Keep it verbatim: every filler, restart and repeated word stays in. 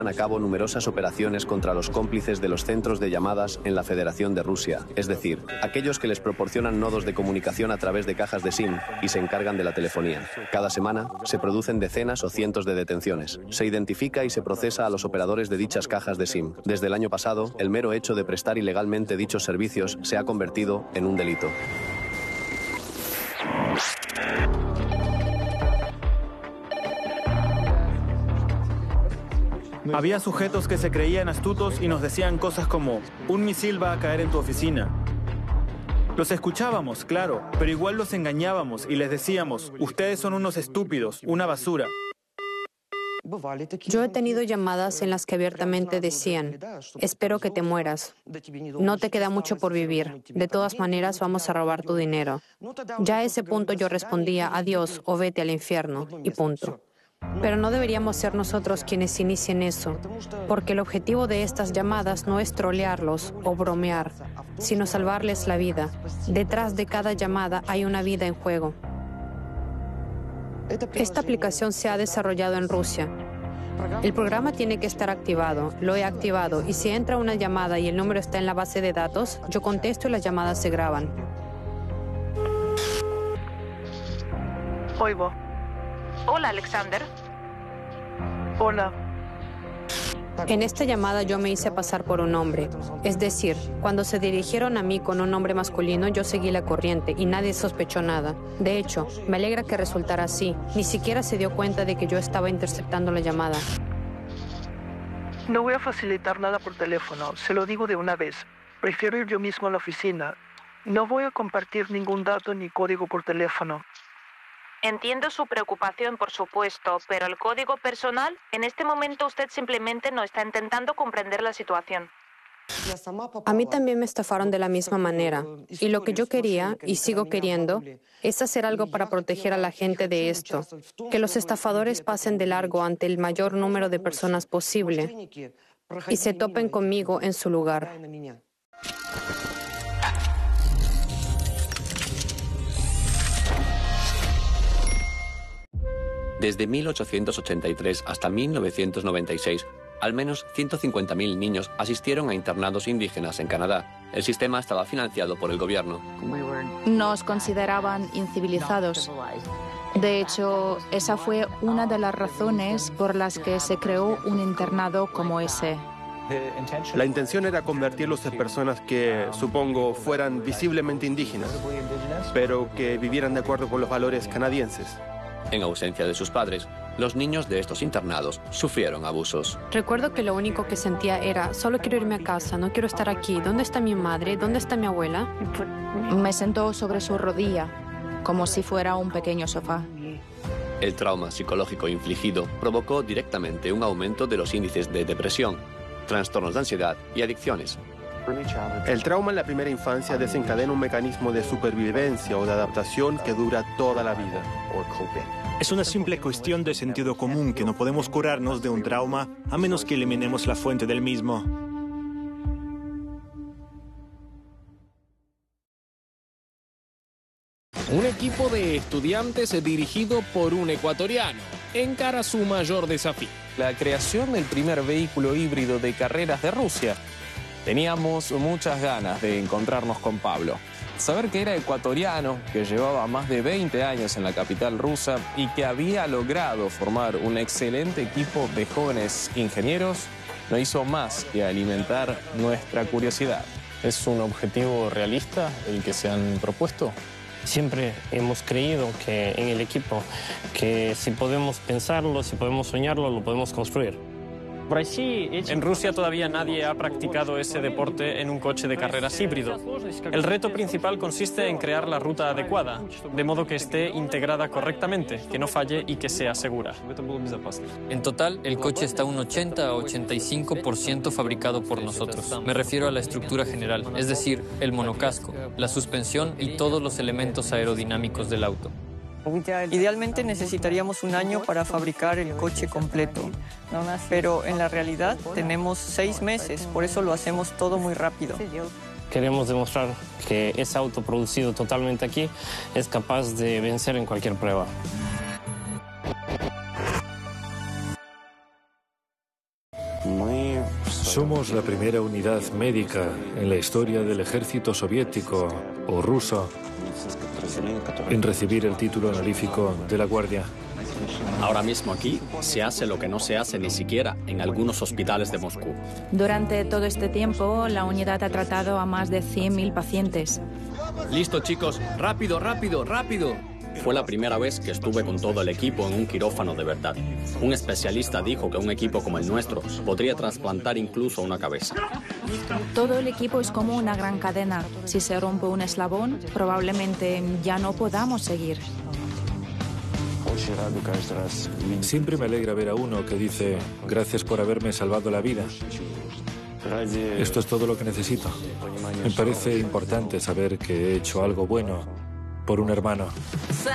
a cabo numerosas operaciones contra los cómplices de los centros de llamadas en la Federación de Rusia, es decir, aquellos que les proporcionan nodos de comunicación a través de cajas de SIM y se encargan de la telefonía. Cada semana se producen decenas o cientos de detenciones. Se identifica y se procesa a los operadores de dichas cajas de SIM. Desde el año pasado, el mero hecho de prestar ilegalmente dichos servicios se ha convertido en un delito. Había sujetos que se creían astutos y nos decían cosas como: un misil va a caer en tu oficina. Los escuchábamos, claro, pero igual los engañábamos y les decíamos: ustedes son unos estúpidos, una basura. Yo he tenido llamadas en las que abiertamente decían: espero que te mueras. No te queda mucho por vivir. De todas maneras, vamos a robar tu dinero. Ya a ese punto yo respondía: adiós o vete al infierno, y punto. Pero no deberíamos ser nosotros quienes inicien eso, porque el objetivo de estas llamadas no es trolearlos o bromear, sino salvarles la vida. Detrás de cada llamada hay una vida en juego. Esta aplicación se ha desarrollado en Rusia. El programa tiene que estar activado. Lo he activado y si entra una llamada y el número está en la base de datos, yo contesto y las llamadas se graban. Oigo. Hola, Alexander. Hola. En esta llamada yo me hice pasar por un hombre. Es decir, cuando se dirigieron a mí con un nombre masculino, yo seguí la corriente y nadie sospechó nada. De hecho, me alegra que resultara así. Ni siquiera se dio cuenta de que yo estaba interceptando la llamada. No voy a facilitar nada por teléfono, se lo digo de una vez. Prefiero ir yo mismo a la oficina. No voy a compartir ningún dato ni código por teléfono. Entiendo su preocupación, por supuesto, pero el código personal, en este momento usted simplemente no está intentando comprender la situación. A mí también me estafaron de la misma manera. Y lo que yo quería, y sigo queriendo, es hacer algo para proteger a la gente de esto. Que los estafadores pasen de largo ante el mayor número de personas posible y se topen conmigo en su lugar. Desde mil ochocientos ochenta y tres hasta mil novecientos noventa y seis, al menos ciento cincuenta mil niños asistieron a internados indígenas en Canadá. El sistema estaba financiado por el gobierno. Nos consideraban incivilizados. De hecho, esa fue una de las razones por las que se creó un internado como ese. La intención era convertirlos en personas que, supongo, fueran visiblemente indígenas, pero que vivieran de acuerdo con los valores canadienses. En ausencia de sus padres, los niños de estos internados sufrieron abusos. Recuerdo que lo único que sentía era: solo quiero irme a casa, no quiero estar aquí. ¿Dónde está mi madre? ¿Dónde está mi abuela? Me sentó sobre su rodilla, como si fuera un pequeño sofá. El trauma psicológico infligido provocó directamente un aumento de los índices de depresión, trastornos de ansiedad y adicciones. El trauma en la primera infancia desencadena un mecanismo de supervivencia o de adaptación que dura toda la vida. Es una simple cuestión de sentido común que no podemos curarnos de un trauma a menos que eliminemos la fuente del mismo. Un equipo de estudiantes dirigido por un ecuatoriano encara su mayor desafío: la creación del primer vehículo híbrido de carreras de Rusia. Teníamos muchas ganas de encontrarnos con Pablo. Saber que era ecuatoriano, que llevaba más de veinte años en la capital rusa y que había logrado formar un excelente equipo de jóvenes ingenieros, no hizo más que alimentar nuestra curiosidad. ¿Es un objetivo realista el que se han propuesto? Siempre hemos creído que en el equipo, que si podemos pensarlo, si podemos soñarlo, lo podemos construir. En Rusia todavía nadie ha practicado ese deporte en un coche de carreras híbrido. El reto principal consiste en crear la ruta adecuada, de modo que esté integrada correctamente, que no falle y que sea segura. En total, el coche está un ochenta a ochenta y cinco por ciento fabricado por nosotros. Me refiero a la estructura general, es decir, el monocasco, la suspensión y todos los elementos aerodinámicos del auto. Idealmente necesitaríamos un año para fabricar el coche completo, pero en la realidad tenemos seis meses, por eso lo hacemos todo muy rápido. Queremos demostrar que ese auto producido totalmente aquí es capaz de vencer en cualquier prueba. Somos la primera unidad médica en la historia del ejército soviético o ruso en recibir el título honorífico de la Guardia. Ahora mismo aquí se hace lo que no se hace ni siquiera en algunos hospitales de Moscú. Durante todo este tiempo, la unidad ha tratado a más de cien mil pacientes. Listo, chicos, rápido, rápido, rápido. Fue la primera vez que estuve con todo el equipo en un quirófano de verdad. Un especialista dijo que un equipo como el nuestro podría trasplantar incluso una cabeza. Todo el equipo es como una gran cadena. Si se rompe un eslabón, probablemente ya no podamos seguir. Siempre me alegra ver a uno que dice, gracias por haberme salvado la vida. Esto es todo lo que necesito. Me parece importante saber que he hecho algo bueno por un hermano.